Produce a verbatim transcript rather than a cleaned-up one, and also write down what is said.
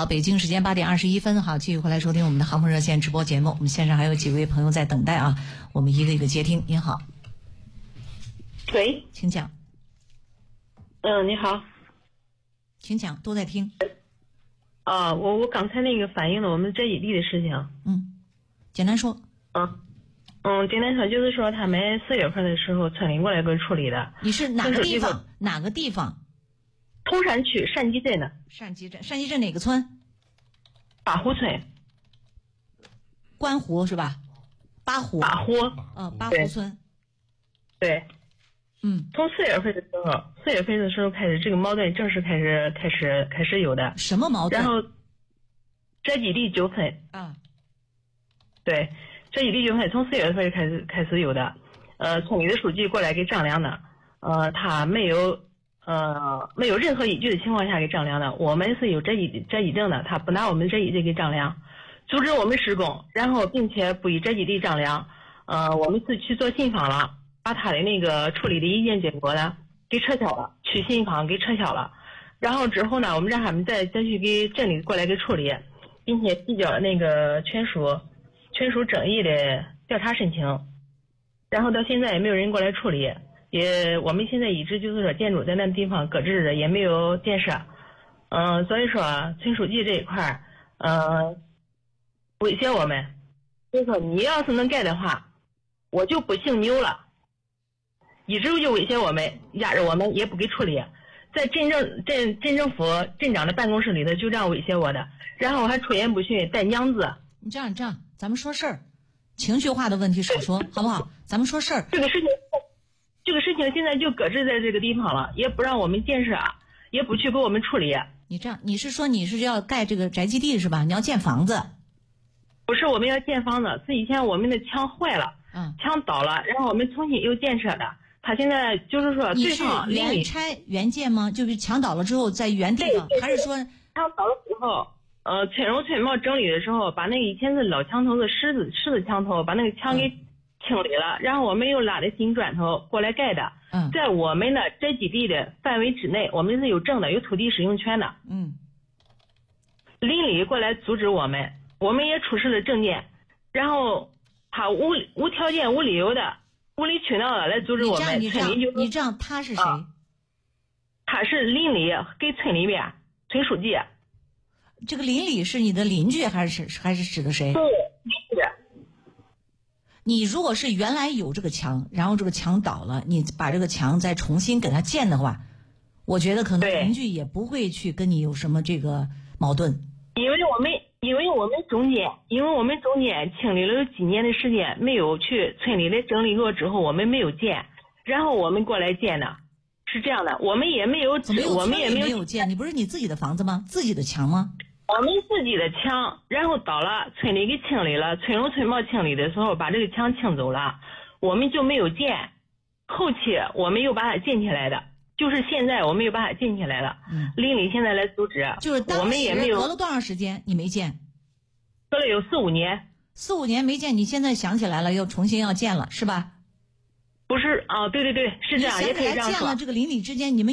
好，北京时间八点二十一分，好，继续回来收听我们的航空热线直播节目。我们线上还有几位朋友在等待啊，我们一个一个接听。您好， 喂， 请讲。 嗯，你好， 请讲，都在听。 啊，我我刚才那个反映了我们这一地的事情。 嗯，简单说。 嗯嗯，简单说就是说他们四月份的时候村里过来给我处理的。 你是哪个地方？哪个地方？ 通山区单集镇的。 单集镇，单集镇哪个村？ 八湖村。 关湖是吧？八湖。 八湖。 呃，八湖村。 对。 嗯。 从四月份的时候，四月份的时候开始，这个矛盾正式开始开始开始有的。 什么矛盾？ 然后，这几地纠纷。 啊。 对，这几地纠纷从四月份开始开始有的。呃，村里的书记过来给丈量的。呃，他没有。呃，没有任何依据的情况下给丈量的，我们是有这一这一证的，他不拿我们这一地给丈量，阻止我们施工，然后并且不以这一地丈量，呃，我们是去做信访了，把他的那个处理的意见结果呢给撤销了，去信访给撤销了，然后之后呢，我们让他们再再去给镇里过来给处理，并且递交了那个权属权属争议的调查申请，然后到现在也没有人过来处理。也，我们现在一直就是说建筑在那地方搁置着，也没有建设，嗯、呃，所以说村书记这一块，呃，威胁我们，就说你要是能盖的话，我就不姓牛了，一直就威胁我们，压着我们也不给处理，在镇政镇镇政府镇长的办公室里头就这样威胁我的，然后还出言不逊带娘子。 你这样这样，咱们说事儿，情绪化的问题少说，好不好？咱们说事儿。 这个事情。这个事情现在就搁置在这个地方了，也不让我们建设，也不去给我们处理。 你这样，你是说你是要盖这个宅基地是吧？你要建房子？ 不是，我们要建房子，是以前我们的墙坏了， 嗯， 墙倒了，然后我们重新又建设的。他现在就是说， 你是原拆原建吗？就是墙倒了之后在原地方，还是说墙倒了之后，呃，村容村貌整理的时候，把那个以前是老墙头的石子石子墙头，把那个墙给。嗯清理了，然后我们又拉的新砖头过来盖的。 嗯， 在我们的这几地的范围之内，我们是有证的，有土地使用权的。 嗯， 邻里过来阻止我们，我们也出示了证件，然后他无无条件、无理由的、无理取闹的来阻止我们。 你这样，你这样，你这样，他是谁？ 啊、他是邻里给村里面村书记。 这个邻里是你的邻居还是还是指的谁？ 对，是。 你如果是原来有这个墙，然后这个墙倒了，你把这个墙再重新给它建的话，我觉得可能邻居也不会去跟你有什么这个矛盾。 因为我们因为我们中间因为我们中间清理了有几年的时间，没有去村里的整理过之后，我们没有建，然后我们过来建的，是这样的，我们也没有， 怎么有我们也没有没有建？你不是你自己的房子吗？自己的墙吗？ 我们自己的墙，然后倒了，村里给清理了，村容村貌清理的时候把这个墙清走了，我们就没有建，后期我们又把它建起来的，就是现在我们又把它建起来了。 嗯， 邻里现在来阻止， 就是当时我们也没有隔了多长时间你没建？ 隔了有四五年。 四五年没建，你现在想起来了，又重新要建了，是吧？ 不是啊，对对对，是这样，也可以这样说。 建了这个邻里之间，你们。